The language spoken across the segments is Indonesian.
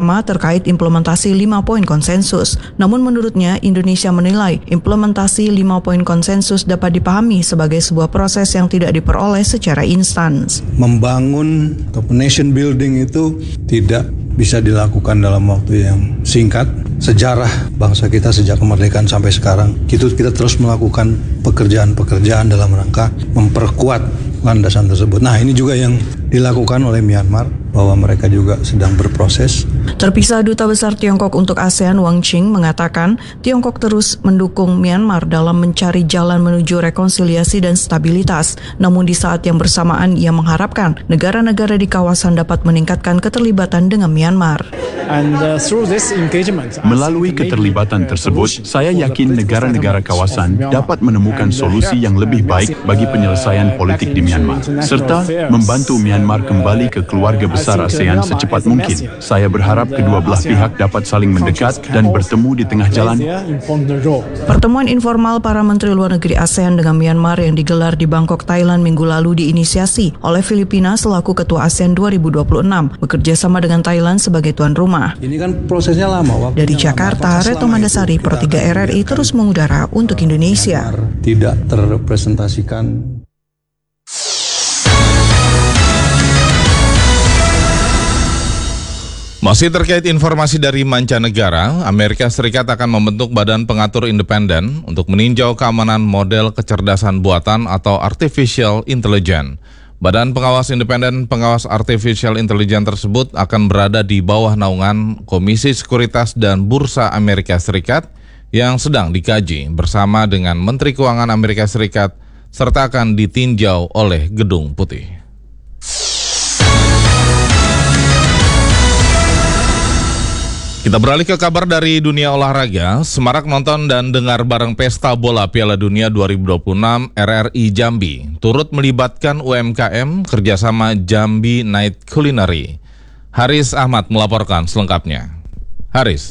bersama terkait implementasi 5 poin konsensus. Namun menurutnya, Indonesia menilai implementasi 5 poin konsensus dapat dipahami sebagai sebuah proses yang tidak diperoleh secara instan. Membangun atau nation building itu tidak bisa dilakukan dalam waktu yang singkat. Sejarah bangsa kita sejak kemerdekaan sampai sekarang, kita terus melakukan pekerjaan-pekerjaan dalam rangka memperkuat landasan tersebut. Nah, ini juga yang dilakukan oleh Myanmar, bahwa mereka juga sedang berproses. Terpisah Duta Besar Tiongkok untuk ASEAN Wang Qing mengatakan Tiongkok terus mendukung Myanmar dalam mencari jalan menuju rekonsiliasi dan stabilitas. Namun di saat yang bersamaan ia mengharapkan negara-negara di kawasan dapat meningkatkan keterlibatan dengan Myanmar. Melalui keterlibatan tersebut, saya yakin negara-negara kawasan dapat menemukan solusi yang lebih baik bagi penyelesaian politik di Myanmar, serta membantu Myanmar kembali ke keluarga besar ASEAN secepat mungkin. Saya berharap kedua belah pihak dapat saling mendekat dan bertemu di tengah jalan. Pertemuan informal para Menteri Luar Negeri ASEAN dengan Myanmar yang digelar di Bangkok, Thailand minggu lalu diinisiasi oleh Filipina selaku Ketua ASEAN 2026, bekerja sama dengan Thailand sebagai tuan rumah. Ini kan prosesnya lama. Dari Jakarta, Reto Mandasari, Pro 3 RRI terus mengudara untuk Indonesia. Tidak terrepresentasikan. Masih terkait informasi dari mancanegara, Amerika Serikat akan membentuk badan pengatur independen untuk meninjau keamanan model kecerdasan buatan atau artificial intelligence. Badan pengawas independen pengawas artificial intelligence tersebut akan berada di bawah naungan Komisi Sekuritas dan Bursa Amerika Serikat yang sedang dikaji bersama dengan Menteri Keuangan Amerika Serikat serta akan ditinjau oleh Gedung Putih. Kita beralih ke kabar dari dunia olahraga. Semarak nonton dan dengar bareng Pesta Bola Piala Dunia 2026 RRI Jambi turut melibatkan UMKM kerjasama Jambi Night Culinary. Haris Ahmad melaporkan selengkapnya. Haris.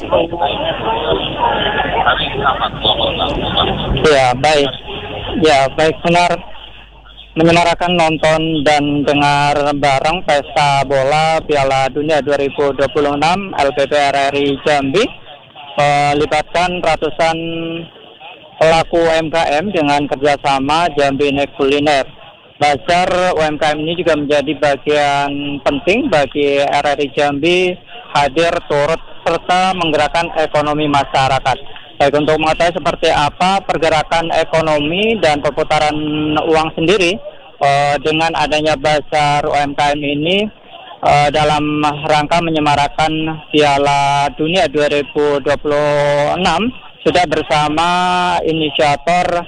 Ya baik benar. Menyemarakan nonton dan dengar bareng Pesta Bola Piala Dunia 2026 LPP RRI Jambi melibatkan ratusan pelaku UMKM dengan kerjasama Jambi Night Culiner. Bazar UMKM ini juga menjadi bagian penting bagi RRI Jambi hadir turut serta menggerakkan ekonomi masyarakat. Baik, untuk mengetahui seperti apa pergerakan ekonomi dan perputaran uang sendiri dengan adanya Bazar UMKM ini dalam rangka menyemarakan Piala Dunia 2026 sudah bersama inisiator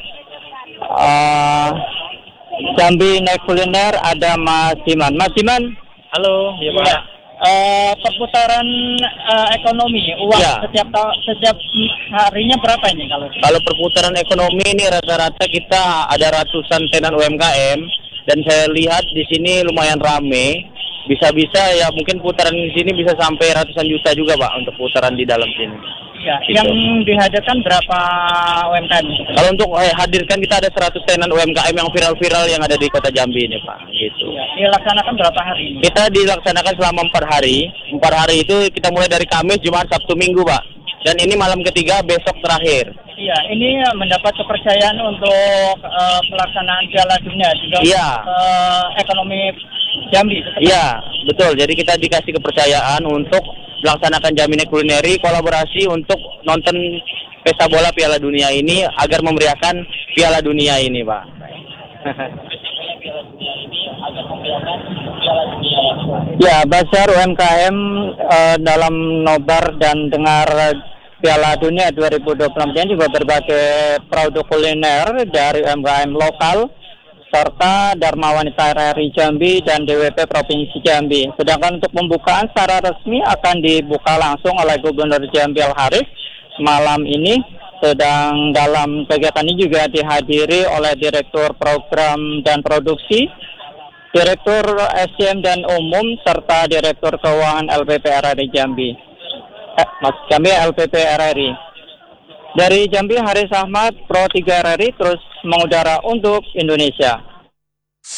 Jambi Night Culiner ada Mas Diman. Mas Diman, halo. Ya, Pak. Perputaran ekonomi uang setiap harinya berapa ini kalau perputaran ekonomi ini rata-rata kita ada ratusan tenan UMKM dan saya lihat di sini lumayan rame. Bisa-bisa ya mungkin putaran di sini bisa sampai ratusan juta juga Pak untuk putaran di dalam sini. Ya, gitu. Yang dihadirkan berapa UMKM? Kalau untuk hadirkan kita ada 100 tenan UMKM yang viral-viral yang ada di Kota Jambi ini Pak. Gitu. Ya, dilaksanakan berapa hari ini? Kita dilaksanakan selama 4 hari. 4 hari itu kita mulai dari Kamis, Jumat, Sabtu, Minggu Pak. Dan ini malam ketiga, besok terakhir. Iya, ini mendapat kepercayaan untuk pelaksanaan Piala Dunia juga ekonomi Jambi. Iya, betul. Jadi kita dikasih kepercayaan untuk melaksanakan Jambi Night Culinary kolaborasi untuk nonton Pesta Bola Piala Dunia ini agar memeriahkan Piala Dunia ini, Pak. Ya, Bazar UMKM dalam nobar dan dengar Piala Dunia 2026 ini juga berbagai produk kuliner dari UMKM lokal serta Dharma Wanita RRI Jambi dan DWP Provinsi Jambi. Sedangkan untuk pembukaan secara resmi akan dibuka langsung oleh Gubernur Jambi Al-Harith malam ini. Sedang dalam kegiatan ini juga dihadiri oleh Direktur Program dan Produksi, Direktur SDM dan Umum, serta Direktur Keuangan LPP RRI Jambi. Jambi LPP RRI. Dari Jambi, Haris Ahmad, Pro 3 RRI terus mengudara untuk Indonesia.